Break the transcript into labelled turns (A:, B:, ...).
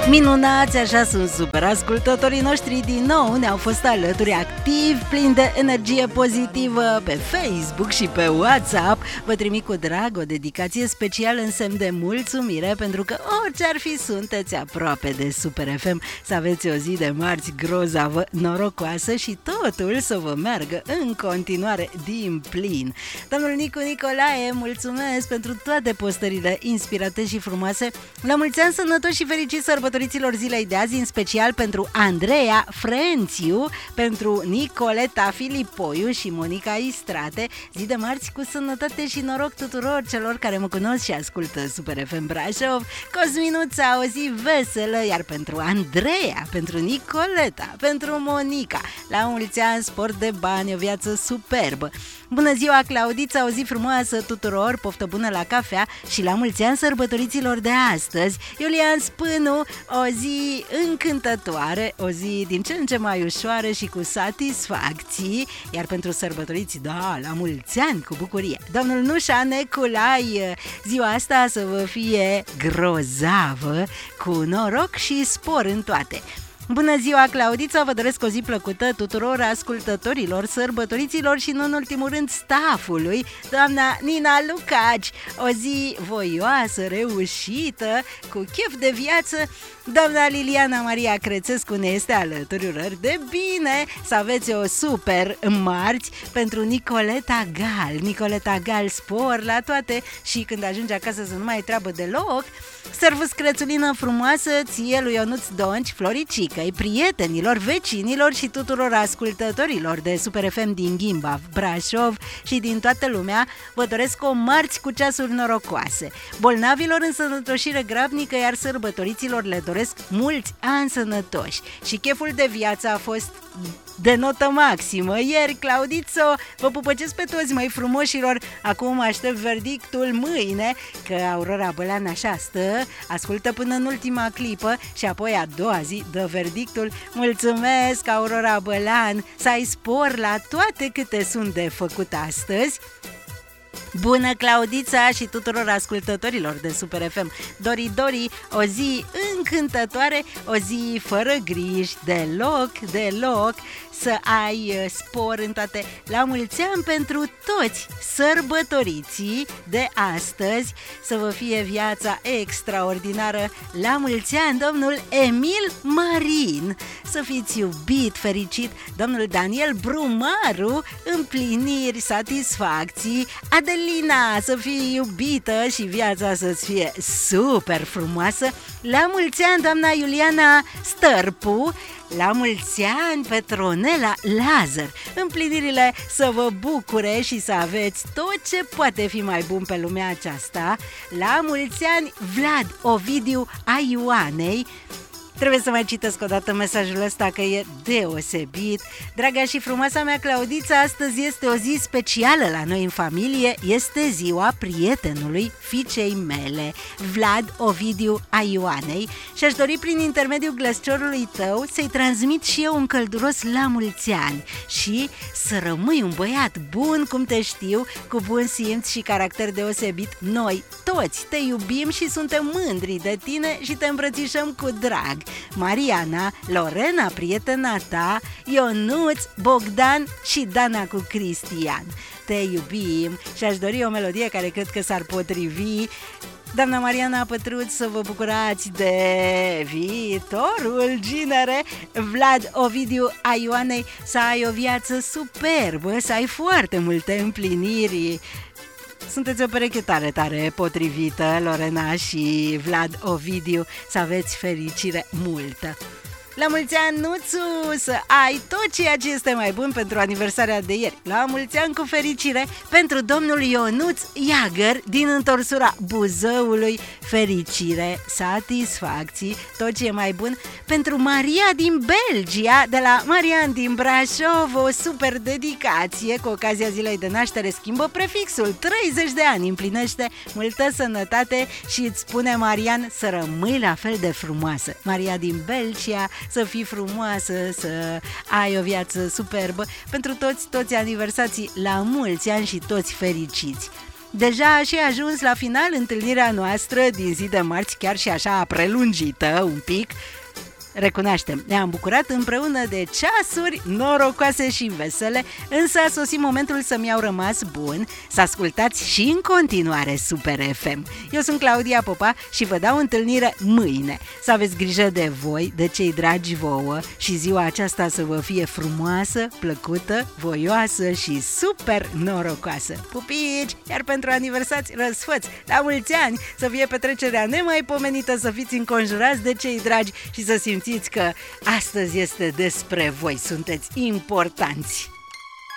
A: Minunați, așa sunt super ascultătorii noștri, din nou ne-au fost alături activ, plini de energie pozitivă pe Facebook și pe WhatsApp. Vă trimit cu drag o dedicație specială în semn de mulțumire, pentru că orice ar fi, sunteți aproape de Super FM. Să aveți o zi de marți grozavă, norocoasă și totul să vă meargă în continuare din plin. Domnul Nicu Nicolae, mulțumesc pentru toate postările inspirate și frumoase. La mulți ani sănătoși și fericiți sărbătoriților zilei de azi, în special pentru Andreea Frențiu, pentru Nicoleta Filipoiu și Monica Istrate. Zi de marți cu sănătate și noroc tuturor celor care mă cunosc și ascultă Super FM Brașov. Cosminuța, o zi veselă, iar pentru Andreea, pentru Nicoleta, pentru Monica, la mulți ani, sport de bani, o viață superbă. Bună ziua, Claudița, o zi frumoasă tuturor, poftă bună la cafea și la mulți ani sărbătoriților de astăzi. Iulian Spânu, o zi încântătoare, o zi din ce în ce mai ușoară și cu satisfacții, iar pentru sărbătoriți, da, la mulți ani, cu bucurie. Domnul Nușa Neculai, ziua asta să vă fie grozavă, cu noroc și spor în toate. Bună ziua, Claudița, vă doresc o zi plăcută tuturor ascultătorilor, sărbătoriților și, nu în ultimul rând, staffului, doamna Nina Lucaci, o zi voioasă, reușită, cu chef de viață. Doamna Liliana Maria Crețescu ne este alături, urări de bine, să aveți o super marți. Pentru Nicoleta Gal, Nicoleta Gal, spor la toate și când ajunge acasă să nu mai ai treabă deloc. Servus crețulină frumoasă ție lui Ionuț Donci, Floricicăi, prietenilor, vecinilor și tuturor ascultătorilor de Super FM din Ghimba, Brașov și din toată lumea. Vă doresc o marți cu ceasuri norocoase, bolnavilor în sănătoșire grabnică, iar sărbătoriților le doresc mulți ani sănătoși. Și cheful de viață a fost de notă maximă ieri, Claudițo, vă pupăcesc pe toți, măi frumoșilor. Acum aștept verdictul mâine, că Aurora Bălean așa stă, ascultă până în ultima clipă și apoi a doua zi dă verdictul. Mulțumesc, Aurora Bălean, să ai spor la toate câte sunt de făcut astăzi. Bună, Claudița, și tuturor ascultătorilor de Super FM. Dori, o zi încântătoare, o zi fără griji, deloc, să ai spor în toate. La mulți ani pentru toți sărbătoriții de astăzi, să vă fie viața extraordinară. La mulți ani, domnul Emil Marin, să fiți iubit, fericit. Domnul Daniel Brumaru, împliniri, satisfacții. Adelina, să fii iubită și viața să-ți fie super frumoasă. La mulți ani, doamna Iuliana Stărpu. La mulți ani, Petronela Lazar, împlinirile să vă bucure și să aveți tot ce poate fi mai bun pe lumea aceasta. La mulți ani, Vlad Ovidiu Aioanei. Trebuie să mai citesc o dată mesajul ăsta, că e deosebit. Draga și frumoasa mea Claudița, astăzi este o zi specială la noi în familie. Este ziua prietenului fiicei mele, Vlad Ovidiu Aioanei, și aș dori prin intermediul glăsciorului tău să-i transmit și eu un călduros la mulți ani și să rămâi un băiat bun, cum te știu, cu bun simț și caracter deosebit. Noi toți te iubim și suntem mândri de tine și te îmbrățișăm cu drag. Mariana, Lorena, prietena ta, Ionuț, Bogdan și Dana cu Cristian. Te iubim și aș dori o melodie care cred că s-ar potrivi. Doamna Mariana Pătruț, să vă bucurați de viitorul ginere Vlad Ovidiu Aioanei, să ai o viață superbă, să ai foarte multe împliniri. Sunteți o pereche tare potrivită, Lorena și Vlad Ovidiu, să aveți fericire multă. La mulți ani, Nuțu, să ai tot ceea ce este mai bun pentru aniversarea de ieri. La mulți ani cu fericire pentru domnul Ionuț Iagăr din întorsura Buzăului. Fericire, satisfacții, tot ce e mai bun pentru Maria din Belgia, de la Marian din Brașov. O super dedicație cu ocazia zilei de naștere. Schimbă prefixul, 30 de ani împlinește. Multă sănătate și îți spune Marian să rămâi la fel de frumoasă. Maria din Belgia, să fii frumoasă, să ai o viață superbă. Pentru toți aniversații, la mulți ani și toți fericiți. Deja și ajuns la final întâlnirea noastră din zi de marți, chiar și așa prelungită un pic. Recunoaștem, ne-am bucurat împreună de ceasuri norocoase și vesele, însă a sosit momentul să-mi au rămas bun să ascultați și în continuare Super FM. Eu sunt Claudia Popa și vă dau întâlnire mâine. Să aveți grijă de voi, de cei dragi vouă și ziua aceasta să vă fie frumoasă, plăcută, voioasă și super norocoasă. Pupici! Iar pentru aniversați răsfăți, la mulți ani, să fie petrecerea nemaipomenită, să fiți înconjurați de cei dragi și să simțiți că astăzi este despre voi, sunteți importanți.